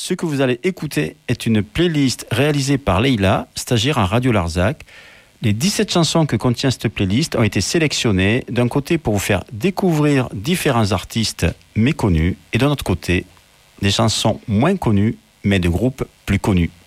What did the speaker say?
ce que vous allez écouter est une playlist réalisée par Leïla, stagiaire à Radio Larzac. Les 17 chansons que contient cette playlist ont été sélectionnées d'un côté pour vous faire découvrir différents artistes méconnus et d'un autre côté des chansons moins connues mais de groupes plus connus.